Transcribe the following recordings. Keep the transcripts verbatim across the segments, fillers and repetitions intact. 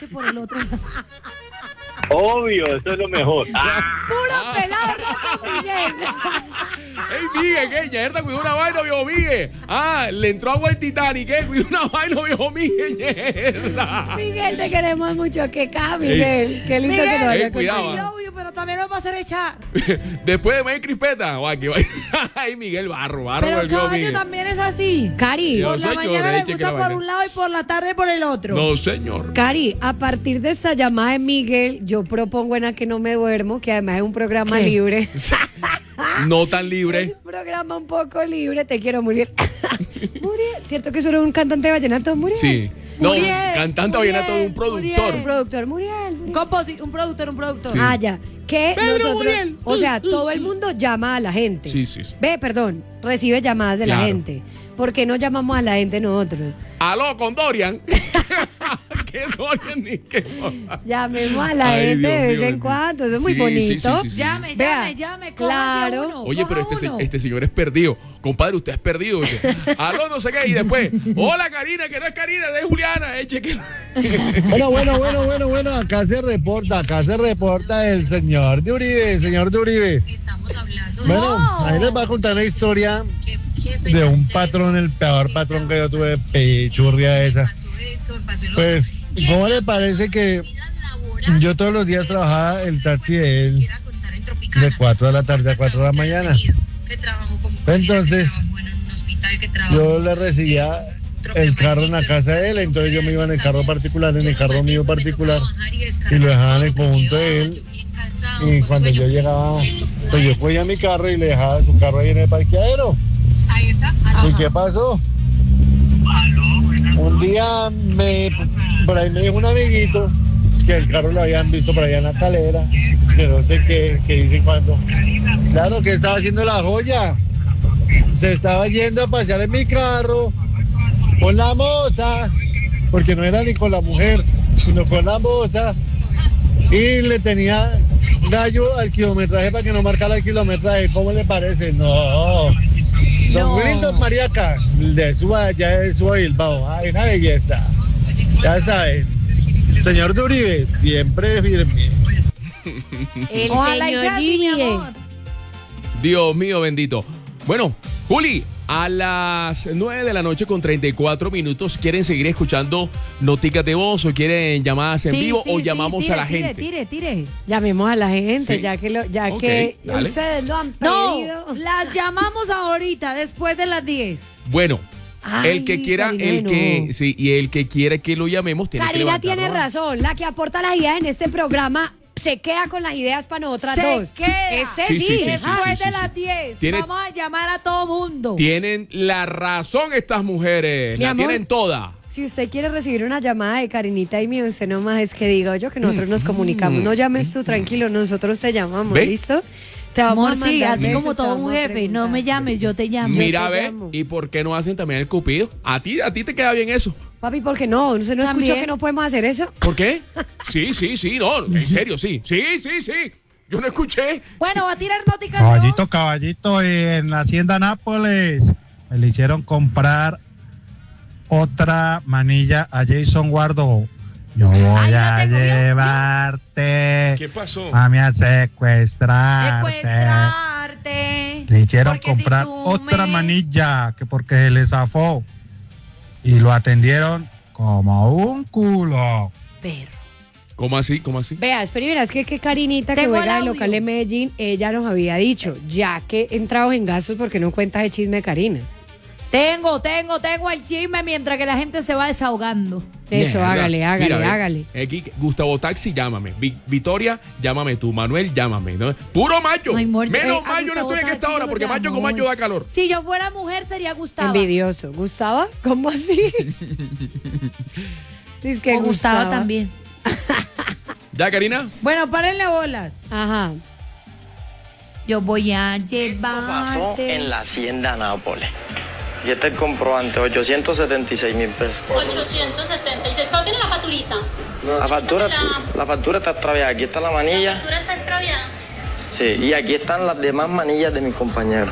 por el otro lado. Obvio, eso es lo mejor. Ah. Puro pelado rojo, Miguel. ¡Ey, Miguel! ¿Qué? Yerda, cuidó una vaina, viejo Miguel. Ah, le entró agua al Titanic, ¿qué? Cuidó una vaina, viejo Miguel. Yerda. Miguel, te queremos mucho. Que cá, Miguel. Qué lindo Miguel, que nos vaya ey, cuidado. Es obvio, pero también lo va a hacer echar. Después de May Crispeta. Guau, que vaina. Ay, Miguel, barro, barro. Pero el viejo caballo Miguel. también es así. Cari, Yo por la soy mañana le choreche que gusta la por vaina. un lado y por la tarde por el otro. No, señor. Cari, a partir de esta llamada de Miguel, yo propongo en A que no me duermo, que además es un programa ¿Qué? libre. No tan libre. Es un programa un poco libre. Te quiero, Muriel. Muriel, ¿cierto que eso era un cantante de vallenato? Muriel. Sí. No, Muriel, cantante Muriel, vallenato de un productor. Muriel. Un productor, Muriel. Muriel. Composi- un productor, un productor. Sí. Ah, ya. Que Pedro nosotros, Muriel. o sea, todo el mundo llama a la gente. Sí, sí, sí. Ve, perdón, recibe llamadas de Claro. la gente. ¿Por qué no llamamos a la gente nosotros? Aló, con Dorian. ¿Qué Dorian ni qué? Llamemos a la Ay, gente Dios de vez mío, en Dios. cuando, eso es muy Sí, bonito. sí, sí, sí, sí. Llame, Vea, llame, llame. cójase a claro. uno, Oye, pero coja este, se- uno. este señor es perdido. Compadre, usted es perdido. Oye. Aló, no sé qué. Y después, hola, Karina, que no es Karina, es Juliana. Eh, cheque. Bueno, bueno, bueno, bueno, bueno, acá se reporta, acá se reporta el señor de Uribe, señor de Uribe. Bueno, No. ahí les voy a contar una historia de un patrón, el peor patrón que yo tuve, pechurria esa. Pues, ¿cómo le parece que yo todos los días trabajaba el taxi de él de cuatro de la tarde a cuatro de la mañana? Entonces, yo le recibía el carro en la casa de él, entonces yo me iba en el carro particular, en el carro mío particular, y lo dejaba en el conjunto de él. Y cuando yo llegaba, pues yo cogía mi carro y le dejaba su carro ahí en el parqueadero. ¿Y qué pasó? Un día me, por ahí me dijo un amiguito que el carro lo habían visto por allá en la calera, que no sé qué, qué dice cuando. Claro que estaba haciendo la joya. Se estaba yendo a pasear en mi carro con la moza, porque no era ni con la mujer, sino con la moza, y le tenía gallo al kilometraje para que no marcara el kilometraje. ¿Cómo le parece? No. Don Wilton Mariaca, de su allá de su Bilbao. Ay, una belleza. Ya saben. Señor de Uribe, siempre firme. El Ojalá y señor sea así, mi Uribe. amor. Dios mío, bendito. Bueno, Juli, a las nueve de la noche con treinta y cuatro minutos, ¿quieren seguir escuchando noticas de voz o quieren llamadas en Sí, vivo sí, o sí, llamamos tire, a la tire, gente? Tire, tire. Llamemos a la gente, Sí. ya que lo, ya Ok, que dale. ustedes lo han No, pedido. las llamamos ahorita, después de las diez. Bueno, Ay, el que quiera, Karina, el no. que, sí, y el que quiera que lo llamemos tiene que Karina levantar tiene la mano. razón, la que aporta las ideas en este programa se queda con las ideas para nosotras Se dos. queda. Ese Sí, sí, sí, sí, sí, ajá. Después sí, de sí. las diez. Tiene- Vamos a llamar a todo mundo. Tienen la razón estas mujeres, Mi la amor. tienen toda. Si usted quiere recibir una llamada de Karinita y mío, usted nomás es que diga yo que nosotros Mm. nos comunicamos. No llames tú, tranquilo, nosotros te llamamos, ¿Ve? ¿listo? Te vamos Amor, a sí, mandar así besos, como te todo vamos un a jefe. No preguntar. me llames, yo te llamo. Mira, te ve, llamo. ¿y por qué no hacen también el cupido? A ti, a ti te queda bien eso. Papi, ¿por qué no? ¿Usted no escuchó También. que no podemos hacer eso? ¿Por qué? Sí, sí, sí, no, en serio, sí. Sí, sí, sí. Yo no escuché. Bueno, va a tirar noticas de Caballito, voz. caballito, en la hacienda Nápoles me le hicieron comprar otra manilla a Jason Guardo. Yo voy Ay, la a tengo bien. llevarte ¿Qué pasó? a mí a secuestrarte. Secuestrarte. Le hicieron Porque si comprar tú otra me- manilla que porque se le zafó y lo atendieron como un culo. Perro. ¿Cómo así? ¿Cómo así? Vea, espera, y verás que, que Karinita, que Tengo juega el de audio. local en Medellín, ella nos había dicho, ya que entrados en gastos, porque no cuentas el chisme de Karina. Tengo, tengo, tengo el chisme mientras que la gente se va desahogando. Eso, Mierda. hágale, hágale, Mira, ve, hágale. Aquí, Gustavo Taxi, llámame. Vi- Victoria, llámame tú. Manuel, llámame. ¿no? Puro macho. Ay, amor, Menos eh, a macho no Gustavo estoy en esta Taxi hora yo porque lo macho llamo, con macho hoy. da calor. Si yo fuera mujer sería Gustavo. Envidioso. ¿Gustava? ¿Cómo así? Dice que O Gustavo Gustava. también. ¿Ya, Karina? Bueno, párenle bolas. Ajá. Yo voy a Pasó llevarte. en la hacienda Nápoles. Y este es el comprobante, ochocientos setenta y seis mil pesos. ochocientos setenta y seis. ¿Cuál tiene la facturita? La factura, La- la factura está extraviada. Aquí está la La manilla. factura está extraviada. Sí, y aquí están las demás manillas de mis compañeros.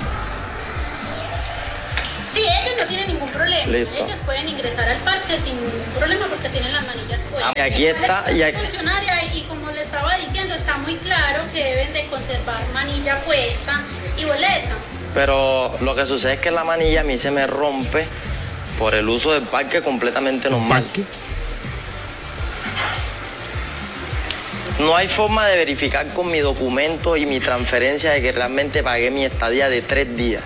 Sí, ellos no tienen ningún problema. Listo. Ellos pueden ingresar al parque sin ningún problema porque tienen las manillas puestas. Bueno, Y aquí está, y aquí- funcionaria, y como le estaba diciendo, está muy claro que deben de conservar manilla puesta y boleta. pero lo que sucede es que la manilla a mí se me rompe por el uso del parque completamente normal. ¿Parque? No hay forma de verificar con mi documento y mi transferencia de que realmente pagué mi estadía de tres días.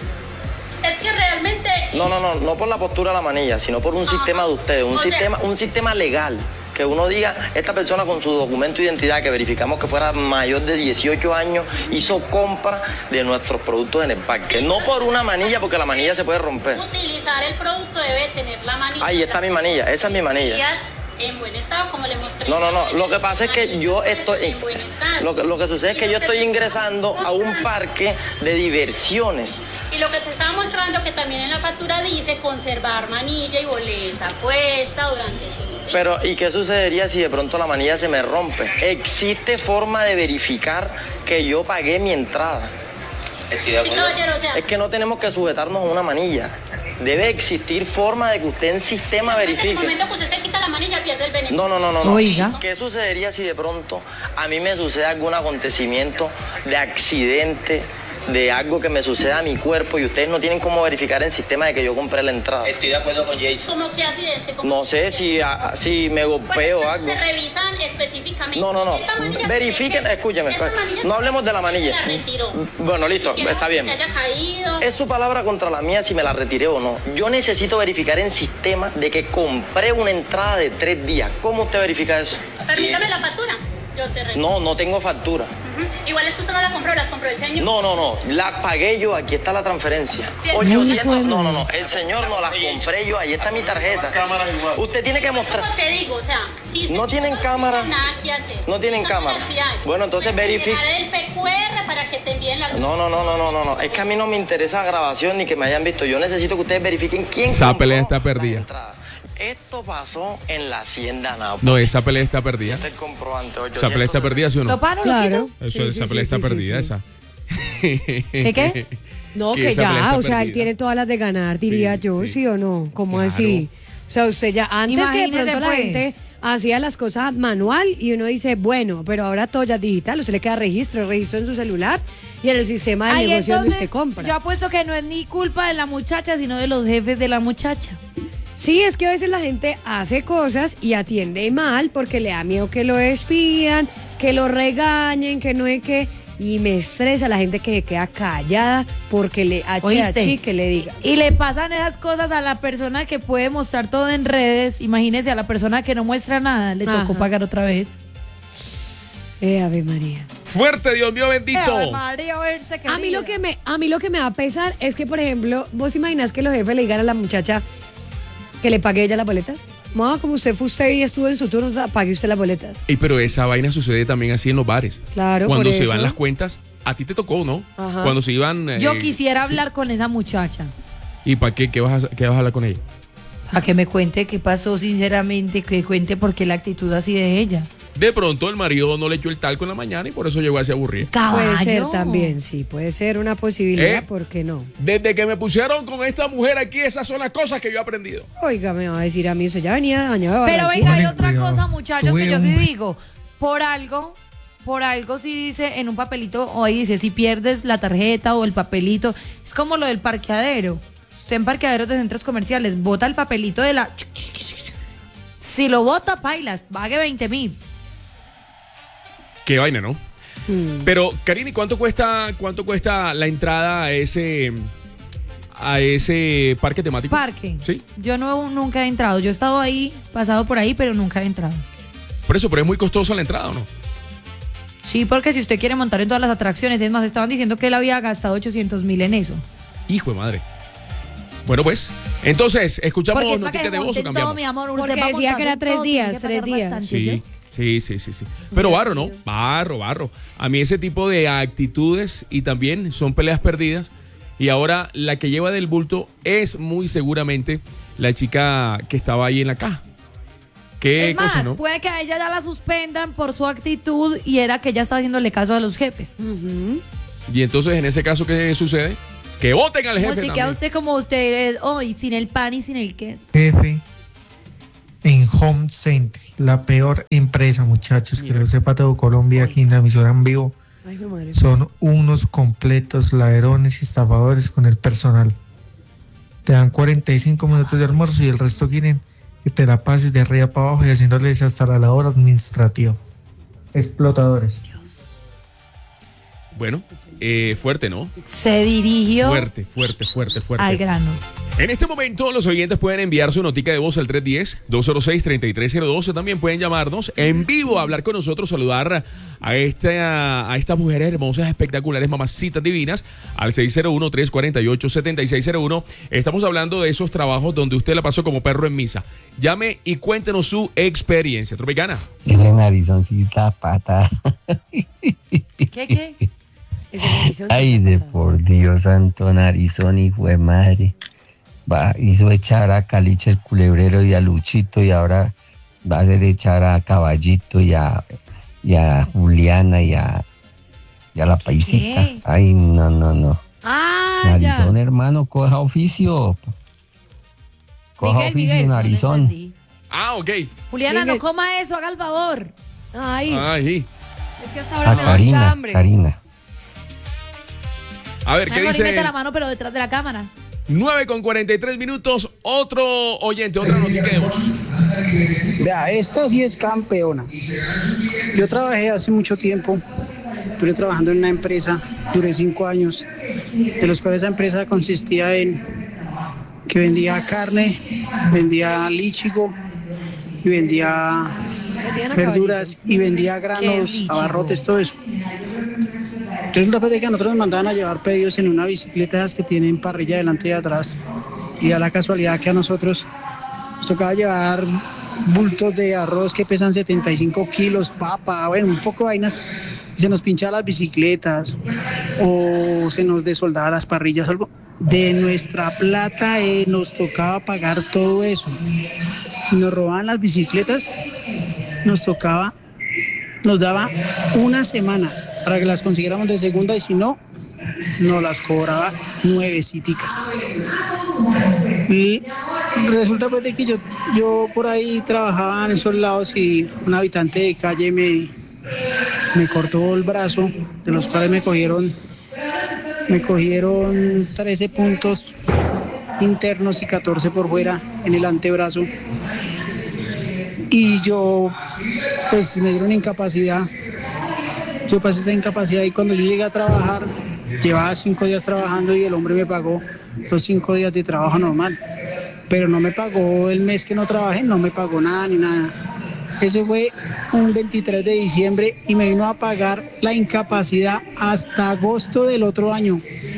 Es que realmente... No, no, no, no por la postura de la manilla, sino por un Ajá. sistema de ustedes, un O sea- sistema, un sistema legal. Que uno diga, esta persona con su documento de identidad, que verificamos que fuera mayor de dieciocho años, hizo compra de nuestros productos en el parque. No por una manilla, porque la manilla se puede romper. Utilizar el producto debe tener la manilla. Ahí está mi manilla, esa es mi manilla. En buen estado, como le mostré. No, no, no, lo que pasa es que yo estoy... En buen estado. Lo que, lo que sucede es que yo estoy ingresando a un parque de diversiones. Y lo que te estaba mostrando, que también en la factura dice conservar manilla y boleta puesta durante su visita. Pero, ¿y qué sucedería si de pronto la manilla se me rompe? ¿Existe forma de verificar que yo pagué mi entrada? Sí, caballero, o sea, Es que no tenemos que sujetarnos a una manilla. Debe existir forma de que usted en sistema en el verifique. momento que usted se quita la manilla, pierde el beneficio. No, no, no, no, no. Oiga. ¿Qué sucedería si de pronto a mí me sucede algún acontecimiento de accidente, de algo que me suceda a mi cuerpo y ustedes no tienen cómo verificar en sistema de que yo compré la entrada? Estoy de acuerdo con Jason. ¿Cómo que accidente? ¿Cómo No que sé accidente? si, a- si me golpeo o Bueno, algo. se revisan específicamente. No, no, no. Esta manilla Verifiquen, se- escúcheme. esta manilla No hablemos de la se manilla. la retiró. Bueno, listo, Que no está bien. Se haya caído. Es su palabra contra la mía si me la retiré o no. Yo necesito verificar en sistema de que compré una entrada de tres días. ¿Cómo usted verifica eso? Permítame la factura. Yo te reviso. No, no tengo factura. Ujú. Igual es que usted no la compró, las compró el señor. No, no, no. La pagué yo. Aquí está la transferencia. Sí, ochocientos. No, no, no. El señor no las compré yo. Ahí está mi tarjeta. Usted tiene que mostrar. Como te digo, o sea, si No usted tienen no cámara. tiene nada que hacer. No tienen Esa cámara. necesidad. Bueno, entonces Te verifique. enviaré el P Q R para que te envíen la... No, no, no, no, no, no, no. Es que a mí no me interesa grabación ni que me hayan visto. Yo necesito que ustedes verifiquen quién Esa compró pelea está las perdida. entradas. Esto pasó en la Hacienda Nápoles. No, esa pelea está perdida. Este comprobante Esa pelea está perdida, ¿sí o ¿Lo no? paro, Claro. loquito? Eso, Sí, esa sí, pelea sí, está sí, perdida, sí, esa. ¿Qué qué? No, Que que esa pelea ya, está o sea, él perdida. tiene todas las de ganar, diría Sí, yo, sí. sí. o no? ¿Cómo Claro. así? O sea, usted ya, antes que de Imagínese, pronto la pues. gente hacía las cosas manual y uno dice, bueno, pero ahora todo ya es digital, usted le queda registro, registro en su celular y en el sistema de Ay, negocio donde entonces, usted compra. yo apuesto que no es ni culpa de la muchacha, sino de los jefes de la muchacha. Sí, es que a veces la gente hace cosas y atiende mal porque le da miedo que lo despidan, que lo regañen, que no es que... Y me estresa la gente que se queda callada porque le ¿Oíste? achi que le diga. Y le pasan esas cosas a la persona que puede mostrar todo en redes. Imagínese a la persona que no muestra nada, le tocó Ajá. pagar otra vez. Eh, Ave María. Fuerte, Dios mío bendito. Eh, María, verte, A mí lo querida. que me, a mí lo que me va a pesar es que, por ejemplo, vos te imaginas que los jefes le digan a la muchacha que le pague ella las boletas. No, como usted fue usted y estuvo en su turno, pague usted las boletas. Y pero esa vaina sucede también así en los bares. Claro, Cuando por se eso. van las cuentas, a ti te tocó, ¿no? Ajá. Cuando se iban. eh, Yo quisiera sí. hablar con esa muchacha. ¿Y para qué? ¿Qué vas, a, ¿Qué vas a hablar con ella? A que me cuente qué pasó sinceramente, que cuente por qué la actitud así de ella. De pronto el marido no le echó el talco en la mañana y por eso llegó así aburrido. Puede ser Caballo. también, sí, puede ser una posibilidad, ¿Eh? ¿por qué no? Desde que me pusieron con esta mujer aquí, esas son las cosas que yo he aprendido. Oiga, me va a decir a mí, eso ya venía dañado. de Pero Barranquilla. venga, hay Ponen otra cuidado. cosa, muchachos, Tuve que yo sí un- digo. Por algo, por algo sí dice en un papelito, o ahí dice, si pierdes la tarjeta o el papelito, es como lo del parqueadero. Usted en parqueaderos de centros comerciales, bota el papelito de la... Si lo bota, pailas, pague veinte mil. Qué vaina, ¿no? Mm. Pero, Karine, ¿cuánto cuesta, cuánto cuesta la entrada a ese, a ese parque temático? Parque. Sí. Yo no, nunca he entrado. Yo he estado ahí, pasado por ahí, pero nunca he entrado. Por eso, pero es muy costosa la entrada, ¿o no? Sí, porque si usted quiere montar en todas las atracciones, es más, estaban diciendo que él había gastado ochocientos mil en eso. Hijo de madre. Bueno, pues, entonces, escuchamos Porque es para que noticias de voz o monten cambiamos. todo, mi amor. Usted Porque va a decía montar que era en tres todo, días, tiene que tres pagar días. bastante, ¿yo? Sí, sí, sí, sí, sí. Pero barro, ¿no? Barro, barro. A mí ese tipo de actitudes y también son peleas perdidas. Y ahora la que lleva del bulto es muy seguramente la chica que estaba ahí en la caja. Qué Es más, cosa, ¿no? puede que a ella ya la suspendan por su actitud y era que ella estaba haciéndole caso a los jefes. Ujú. Y entonces, en ese caso, ¿qué sucede? Que voten al jefe Como si queda también. usted como usted hoy, sin el pan y sin el queso. Jefe, en Home Center, la peor empresa, muchachos, que lo sepa todo Colombia, aquí en la emisora en vivo. Ay, mi madre. Son unos completos ladrones y estafadores con el personal. Te dan cuarenta y cinco minutos de almuerzo y el resto quieren que te la pases de arriba para abajo y haciéndoles hasta la labor administrativa. Explotadores. Bueno, eh, fuerte, ¿no? Se dirigió Fuerte, fuerte, fuerte, fuerte. al grano. En este momento los oyentes pueden enviar su notica de voz al tres uno cero, dos cero seis, tres tres cero dos. También pueden llamarnos en vivo a hablar con nosotros, saludar a, esta, a estas mujeres hermosas, espectaculares, mamacitas divinas al seis cero uno, tres cuatro ocho, siete seis cero uno. Estamos hablando de esos trabajos donde usted la pasó como perro en misa. Llame y cuéntenos su experiencia. Tropicana. Ese narizoncita pata. ¿Qué, qué? Ese narizón Ay, de por Dios, santo narizón, hijo de madre. Va, hizo echar a Caliche el culebrero y a Luchito y ahora va a hacer echar a Caballito y a, y a Juliana y a, y a la paisita. ¿Qué? Ay, no, no, no. Ah, Narizón, ya. hermano, coja oficio. Coja Miguel, oficio, Miguel, no narizón. entendí. Ah, ok. Juliana, Miguel. no coma eso, haga el favor. Ay, Ay. es que hasta ahora A me da mucha Karina, hambre. Karina. A ver, ¿qué Mejor y dice? mete la mano, pero detrás de la cámara. nueve con cuarenta y tres minutos. Otro oyente, otra noticia de voz. Vea, esta sí es campeona. Yo trabajé hace mucho tiempo, estuve trabajando en una empresa, duré cinco años, de los cuales esa empresa consistía en que vendía carne, vendía líchigo y vendía verduras y vendía ¿Qué es granos, líchigo? abarrotes, todo eso. Resulta pues de que a nosotros nos mandaban a llevar pedidos en una bicicleta esas que tienen parrilla delante y atrás, y da la casualidad que a nosotros nos tocaba llevar bultos de arroz que pesan setenta y cinco kilos, papa, bueno, un poco de vainas, y se nos pinchaban las bicicletas o se nos desoldaban las parrillas, algo. De nuestra plata eh, nos tocaba pagar todo eso. Si nos robaban las bicicletas, nos tocaba, nos daba una semana para que las consiguiéramos de segunda y si no, nos las cobraba nueveciticas. Y resulta pues de que yo, yo por ahí trabajaba en esos lados y un habitante de calle me, me cortó el brazo, de los cuales me cogieron, me cogieron trece puntos internos y catorce por fuera en el antebrazo. Y yo, pues me dieron incapacidad. Yo pasé esa incapacidad y cuando yo llegué a trabajar, llevaba cinco días trabajando y el hombre me pagó los cinco días de trabajo normal. Pero no me pagó el mes que no trabajé, no me pagó nada ni nada. Eso fue un veintitrés de diciembre y me vino a pagar la incapacidad hasta agosto del otro año.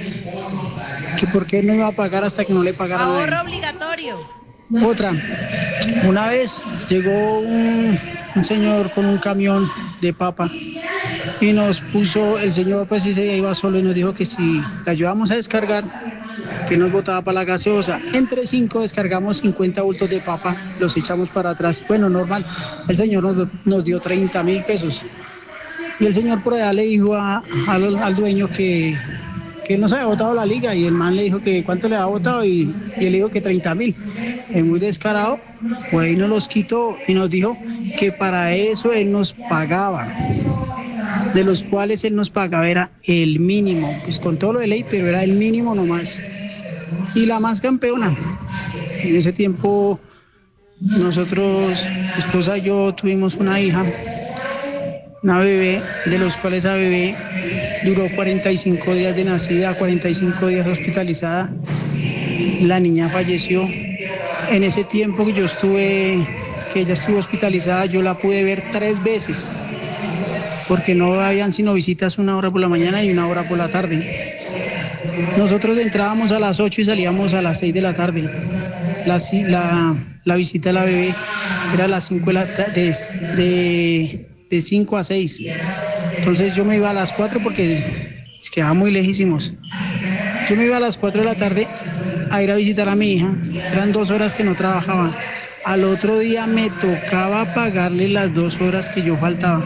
Que por qué no iba a pagar hasta que no le pagara nada. Ahorro obligatorio. Otra, una vez llegó un, un señor con un camión de papa y nos puso, el señor pues se iba solo y nos dijo que si le ayudábamos a descargar, que nos botaba para la gaseosa. Entre cinco descargamos cincuenta bultos de papa, los echamos para atrás. Bueno, normal, el señor nos, nos dio treinta mil pesos. Y el señor por allá le dijo a, al, al dueño que, que él no se había botado la liga y el man le dijo que cuánto le había botado y, y él le dijo que treinta mil. Es muy descarado, pues ahí nos los quitó y nos dijo que para eso él nos pagaba, de los cuales él nos pagaba era el mínimo, pues con todo lo de ley, pero era el mínimo nomás. Y la más campeona, en ese tiempo nosotros, mi esposa y yo tuvimos una hija, una bebé, de los cuales esa bebé duró cuarenta y cinco días de nacida, cuarenta y cinco días hospitalizada. La niña falleció. En ese tiempo que yo estuve, que ella estuvo hospitalizada, yo la pude ver tres veces, porque no habían sino visitas una hora por la mañana y una hora por la tarde. Nosotros entrábamos a las ocho y salíamos a las seis de la tarde. La, la, la visita de la bebé era a las cinco de la tarde, de, de cinco a seis. Entonces yo me iba a las cuatro porque quedaba muy lejísimos. Yo me iba a las cuatro de la tarde a ir a visitar a mi hija. Eran dos horas que no trabajaba. Al otro día me tocaba pagarle las dos horas que yo faltaba,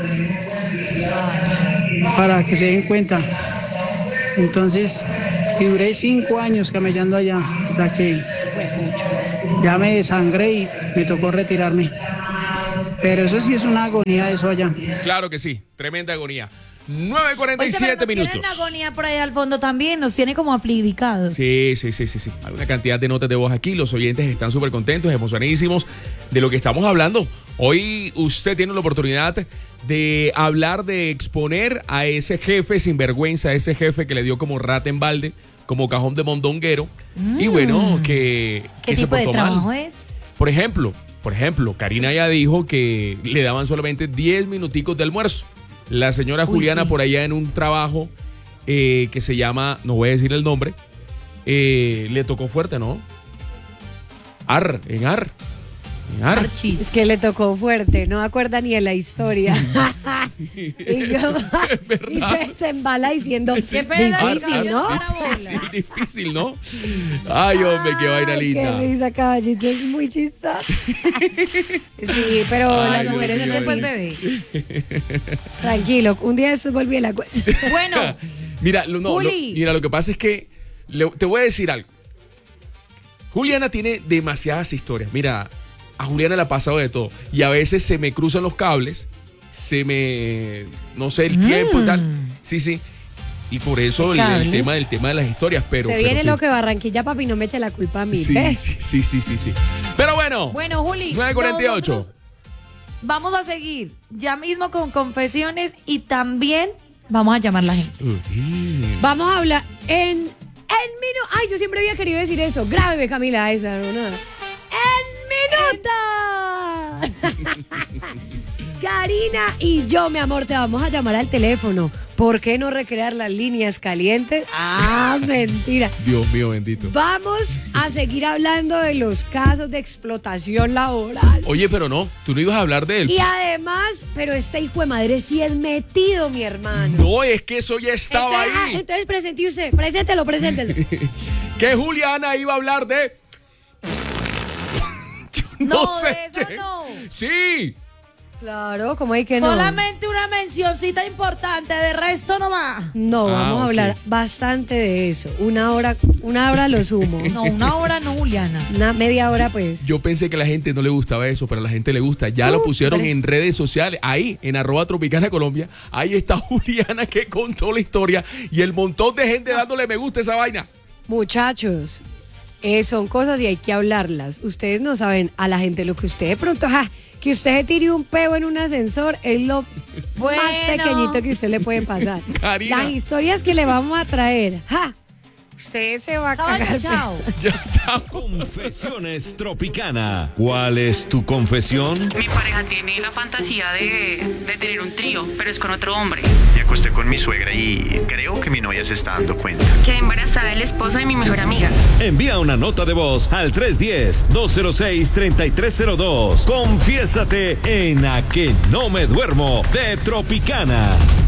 para que se den cuenta. Entonces, y duré cinco años camellando allá hasta que ya me desangré y me tocó retirarme. Pero eso sí es una agonía, eso allá. Claro que sí, tremenda agonía. nueve cuarenta y Oye, pero siete nos minutos. tienen agonía por ahí al fondo también, nos tiene como afligicados. Sí, sí, sí, sí, sí. Hay una cantidad de notas de voz aquí. Los oyentes están súper contentos, emocionadísimos de lo que estamos hablando. Hoy usted tiene la oportunidad de hablar, de exponer a ese jefe sinvergüenza, a ese jefe que le dio como rata en balde, como cajón de mondonguero. Mm. Y bueno, que, ¿Qué que tipo se de portó trabajo mal. es? Por ejemplo, por ejemplo, Karina ya dijo que le daban solamente diez minuticos de almuerzo. La señora Uy, Juliana sí. por allá en un trabajo eh, que se llama, no voy a decir el nombre, eh, le tocó fuerte, ¿no? Ar, en Ar. En Ar. Archis. Es que le tocó fuerte, no acuerda ni de la historia. y, yo- y se, se embala diciendo, Qué pena, difícil, Ar, ¿no? Ar, difícil, difícil, ¿no? Ay, hombre, qué vaina Ay, linda. Qué risa, caballito, es muy chistoso. Sí, pero Ay, las Dios mujeres mío, son Fue el así. bebé. Tranquilo, un día después volví a la cuenta. Bueno, Mira, lo, no, lo- Juli. mira, lo que pasa es que le- te voy a decir algo. Juliana tiene demasiadas historias. Mira, a Juliana le ha pasado de todo. Y a veces se me cruzan los cables, se me, no sé, el Mm. tiempo y tal. Sí, sí. Y por eso el, el Cables. tema, el tema de las historias. Pero, Se pero viene sí. lo que Barranquilla, papi, no me eche la culpa a mí. Sí, ¿ves? sí, sí, sí, sí, sí. Pero bueno, bueno, Juli. nueve cuarenta y ocho. nosotros Vamos a seguir ya mismo con confesiones y también vamos a llamar a la gente. Uy. Vamos a hablar en, en minutos. Ay, yo siempre había querido decir eso. Grábeme, Camila, esa, no, nada. ¡En minutos! Karina y yo, mi amor, te vamos a llamar al teléfono. ¿Por qué no recrear las líneas calientes? Ah, mentira. Dios mío, bendito. Vamos a seguir hablando de los casos de explotación laboral. Oye, pero no, tú no ibas a hablar de él. Y además, pero este hijo de madre sí es metido, mi hermano. No, es que eso ya estaba entonces, ah, ahí. entonces presente usted, preséntelo, preséntelo. Que Juliana iba a hablar de... Yo no, No, sé de eso qué. no. Sí. Claro, ¿cómo hay que no? Solamente una mencioncita importante, de resto no va. No, Ah, vamos a ok. hablar bastante de eso. Una hora, una hora lo sumo. No, una hora no, Juliana. Una media hora, pues. Yo pensé que a la gente no le gustaba eso, pero a la gente le gusta. Ya lo Uh, pusieron hombre. en redes sociales, ahí, en arroba Tropicana Colombia. Ahí está Juliana que contó la historia y el montón de gente dándole me gusta a esa vaina. Muchachos, eh, son cosas y hay que hablarlas. Ustedes no saben a la gente lo que usted de pronto, ja, que usted se tire un peo en un ascensor es lo Bueno. más pequeñito que usted le puede pasar. Karina. Las historias que le vamos a traer, ja, usted se va a Caballo, cagar. chao. Ya, chao. Confesiones Tropicana. ¿Cuál es tu confesión? Mi pareja tiene la fantasía de, de tener un trío, pero es con otro hombre. Me acosté con mi suegra y creo que mi novia se está dando cuenta. Quedé embarazada del esposo de mi mejor amiga. Envía una nota de voz al tres uno cero, dos cero seis, tres tres cero dos. Confiésate en A Que No Me Duermo de Tropicana.